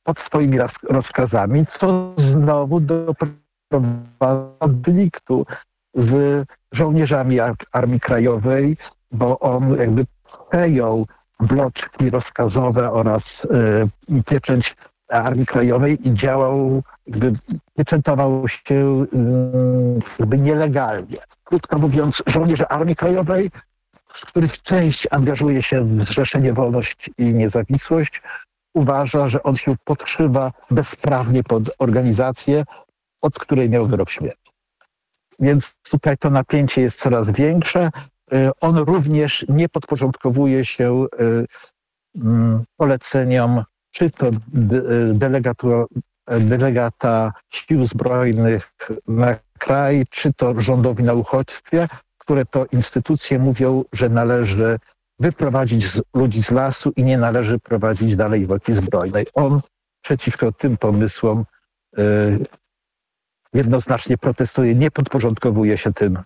pod swoimi rozkazami, co znowu doprowadza do konfliktu z żołnierzami Armii Krajowej, bo on jakby przejął bloczki rozkazowe oraz pieczęć Armii Krajowej i działał, pieczętował się jakby nielegalnie. Krótko mówiąc, żołnierze Armii Krajowej, z których część angażuje się w Zrzeszenie Wolność i Niezawisłość, uważa, że on się podszywa bezprawnie pod organizację, od której miał wyrok śmierci. Więc tutaj to napięcie jest coraz większe. On również nie podporządkowuje się poleceniom czy to delegata Sił Zbrojnych na kraj, czy to rządowi na uchodźstwie, które to instytucje mówią, że należy wyprowadzić ludzi z lasu i nie należy prowadzić dalej walki zbrojnej. On przeciwko tym pomysłom jednoznacznie protestuje, nie podporządkowuje się tym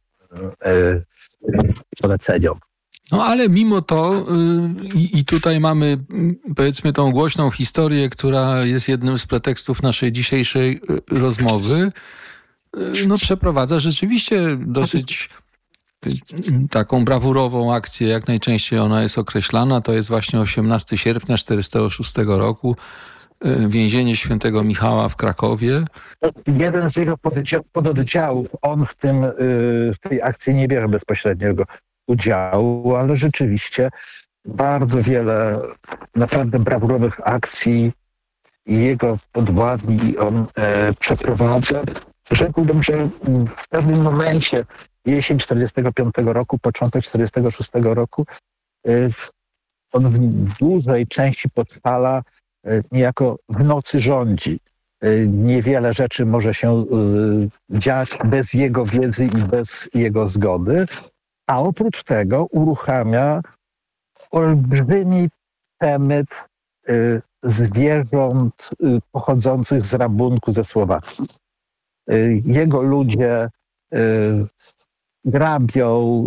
poleceniom. No ale mimo to i tutaj mamy, powiedzmy, tą głośną historię, która jest jednym z pretekstów naszej dzisiejszej rozmowy, no przeprowadza rzeczywiście dosyć taką brawurową akcję, jak najczęściej ona jest określana. To jest właśnie 18 sierpnia 1946 roku, więzienie Świętego Michała w Krakowie. Jeden z jego pododdziałów, on w tej akcji nie bierze bezpośredniego udziału, ale rzeczywiście bardzo wiele naprawdę brawurowych akcji jego podwładni on przeprowadza. Rzekłbym, że w pewnym momencie, jesień 1945 roku, początek 1946 roku, on w dużej części Podhala niejako w nocy rządzi. Niewiele rzeczy może się dziać bez jego wiedzy i bez jego zgody, a oprócz tego uruchamia olbrzymi przemyt zwierząt pochodzących z rabunku ze Słowacji. Jego ludzie grabią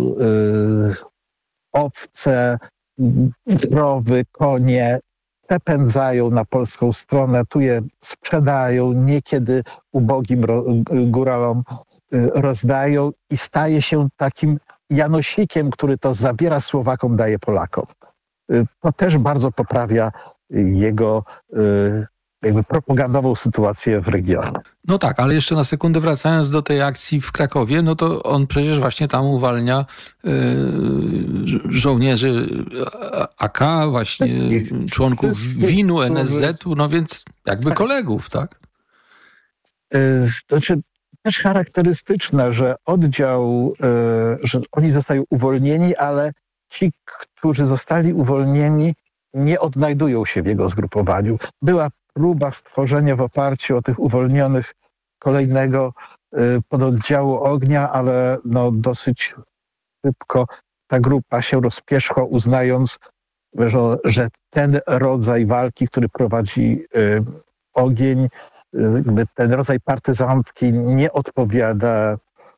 owce, krowy, konie, przepędzają na polską stronę, tu je sprzedają, niekiedy ubogim góralom rozdają i staje się takim janosikiem, który to zabiera Słowakom, daje Polakom. To też bardzo poprawia jego jakby propagandową sytuację w regionie. No tak, ale jeszcze na sekundę wracając do tej akcji w Krakowie, no to on przecież właśnie tam uwalnia żołnierzy AK, właśnie członków WIN-u, NSZ-u, no więc jakby kolegów, tak? To znaczy też charakterystyczne, że oddział, że oni zostają uwolnieni, ale ci, którzy zostali uwolnieni, nie odnajdują się w jego zgrupowaniu. Była próba stworzenia w oparciu o tych uwolnionych kolejnego pododdziału ognia, ale no dosyć szybko ta grupa się rozpierzchła, uznając, że ten rodzaj walki, który prowadzi ogień, ten rodzaj partyzantki nie odpowiada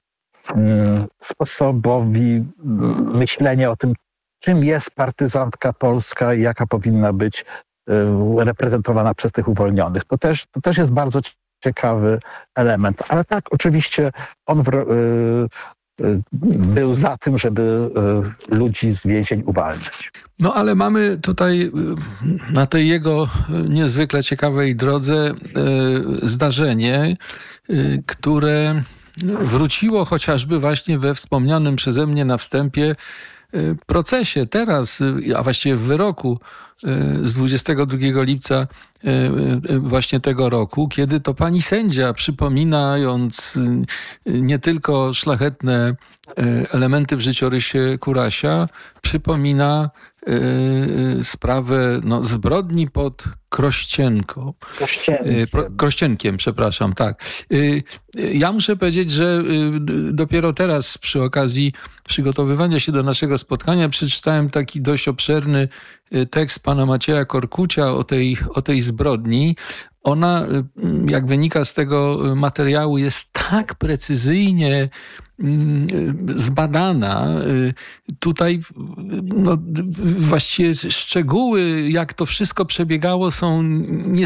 sposobowi myślenia o tym, czym jest partyzantka polska i jaka powinna być reprezentowana przez tych uwolnionych. To też jest bardzo ciekawy element. Ale tak, oczywiście on był za tym, żeby ludzi z więzień uwalniać. No ale mamy tutaj na tej jego niezwykle ciekawej drodze zdarzenie, które wróciło chociażby właśnie we wspomnianym przeze mnie na wstępie procesie teraz, a właściwie w wyroku z 22 lipca właśnie tego roku, kiedy to pani sędzia, przypominając nie tylko szlachetne elementy w życiorysie Kurasia, przypomina sprawę zbrodni pod Krościenkiem, przepraszam, tak. Ja muszę powiedzieć, że dopiero teraz przy okazji przygotowywania się do naszego spotkania przeczytałem taki dość obszerny tekst pana Macieja Korkucia o tej zbrodni. Ona, jak wynika z tego materiału, jest tak precyzyjnie zbadana. Tutaj właściwie szczegóły, jak to wszystko przebiegało, są